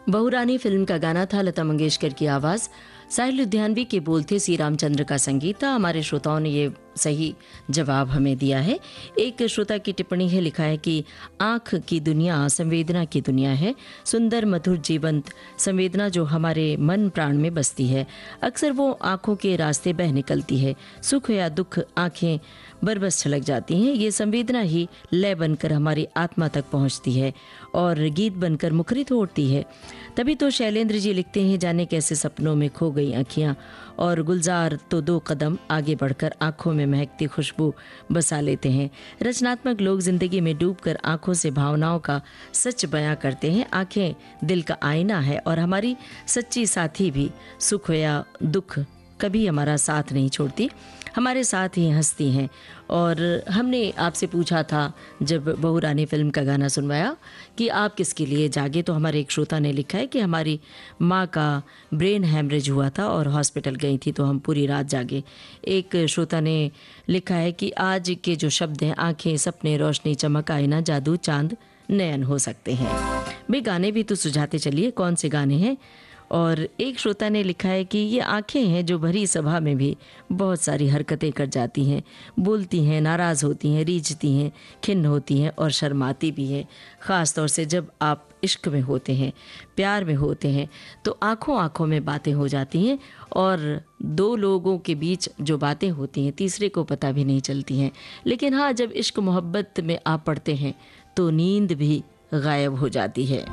बहुरानी film का गाना था, लता मंगेशकर की आवाज़, साहिल लुधियानवी के बोल थे, सी रामचंद्र का संगीत था। हमारे श्रोताओं ने ये सही जवाब हमें दिया है। एक श्रोता की टिप्पणी है, लिखा है कि आँख की दुनिया संवेदना की दुनिया है, सुंदर मधुर जीवंत संवेदना जो हमारे मन प्राण में बसती है। अक्सर वो आँखों के रास्ते बह निकलती है, सुख या दुख आँखें बरबस छलक जाती हैं। ये संवेदना ही लय बनकर हमारी आत्मा तक पहुँचती है और गीत बनकर मुखरित होती है। तभी तो शैलेंद्र जी लिखते हैं, जाने कैसे सपनों में खो गई आँखियाँ, और गुलजार तो 2 कदम आगे बढ़कर आँखों में महकती खुशबू बसा लेते हैं। रचनात्मक लोग जिंदगी में डूबकर आँखों से भावनाओं का सच बयां करते हैं। आँखें दिल का आईना है और हमारी सच्ची साथी भी। सुख या दुख कभी हमारा साथ नहीं छोड़ती, हमारे साथ ही हंसती हैं। और हमने आपसे पूछा था जब बहुरानी फिल्म का गाना सुनवाया कि आप किसके लिए जागे, तो हमारे एक श्रोता ने लिखा है कि हमारी माँ का ब्रेन हैमरेज हुआ था और हॉस्पिटल गई थी, तो हम पूरी रात जागे। एक श्रोता ने लिखा है कि आज के जो शब्द हैं, आंखें, सपने, रोशनी, चमक, आईना, जादू, चांद, नयन हो सकते हैं। भाई गाने भी तो सुझाते चलिए, कौन से गाने हैं। और एक श्रोता ने लिखा है कि ये आंखें हैं जो भरी सभा में भी बहुत सारी हरकतें कर जाती हैं, बोलती हैं, नाराज़ होती हैं, रीझती हैं, खिन्न होती हैं और शर्माती भी हैं। ख़ास तौर से जब आप इश्क में होते हैं, प्यार में होते हैं, तो आंखों आंखों में बातें हो जाती हैं और 2 लोगों के बीच जो बातें होती हैं तीसरे को पता भी नहीं चलती हैं। लेकिन हाँ, जब इश्क मोहब्बत में आप पड़ते हैं तो नींद भी गायब हो जाती है।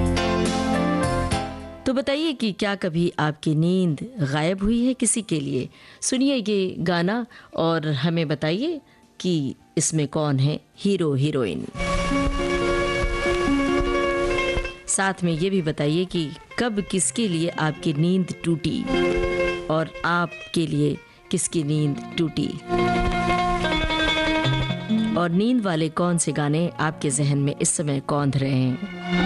तो बताइए कि क्या कभी आपकी नींद गायब हुई है किसी के लिए? सुनिए ये गाना और हमें बताइए कि इसमें कौन है हीरो हीरोइन। साथ में ये भी बताइए कि कब किसके लिए आपकी नींद टूटी और आपके लिए किसकी नींद टूटी, और नींद वाले कौन से गाने आपके जहन में इस समय कौंध रहे हैं।